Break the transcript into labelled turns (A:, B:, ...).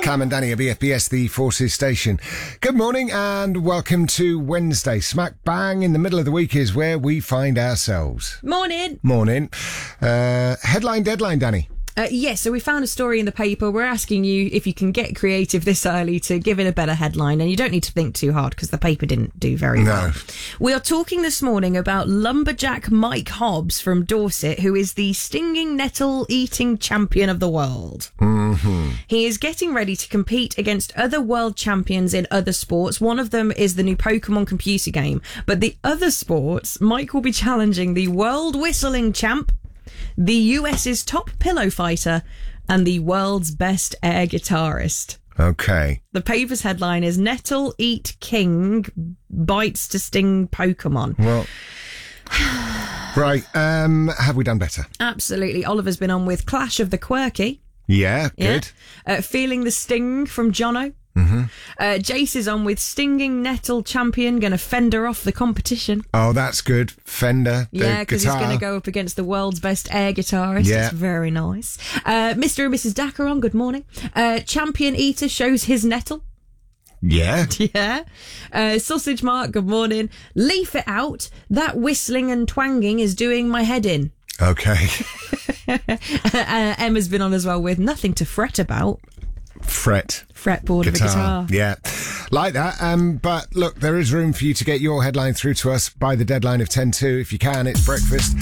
A: Cam and Danny at BFBS, the Forces Station. Good morning and welcome to Wednesday. Smack bang in the middle of the week is where we find ourselves.
B: Morning.
A: Morning. Headline deadline, Danny.
B: Yes, so we found a story in the paper. We're asking you if you can get creative this early to give it a better headline, and you don't need to think too hard because the paper didn't do very well. We are talking this morning about lumberjack Mike Hobbs from Dorset, who is the stinging nettle eating champion of the world.
A: Mm-hmm.
B: He is getting ready to compete against other world champions in other sports. One of them is the new Pokemon computer game, but the other sports, Mike will be challenging the world whistling champ, the US's top pillow fighter, and the world's best air guitarist.
A: Okay.
B: The paper's headline is Nettle Eat King Bites to Sting Pokemon.
A: Well, right. Have we done better?
B: Absolutely. Oliver's been on with Clash of the Quirky.
A: Yeah, good.
B: Feeling the Sting from Jono.
A: Mm-hmm.
B: Jace is on with Stinging Nettle Champion, going to fend her off the competition.
A: Oh, that's good. Fender,
B: yeah, because he's
A: guitar.
B: going to go up against the world's best air guitarist.
A: Yeah.
B: It's very nice. Mr. and Mrs. Dacker on, good morning. Champion Eater shows his nettle.
A: Yeah.
B: Yeah. Sausage Mark, good morning. Leaf it out. That whistling and twanging is doing my head in.
A: Okay.
B: Emma's been on as well with Nothing to Fret About. Fretboard of a guitar.
A: Yeah, like that. But look, there is room for you to get your headline through to us by the deadline of 10:02. If you can, it's breakfast.